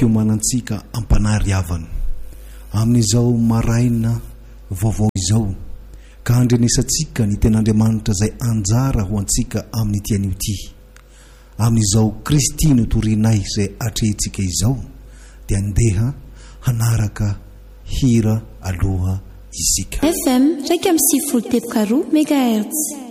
fiomanantsika ampanary havana amin'izao maraina vaovao izao ka andrenesantsika ny ten'Andriamanitra izay anjara ho antsika amin'ny tian'io ty amin'izao Kristy no torinay izay atrehintsika izao dia andeha hanaraka hira aloha izika FM 104.3 MHz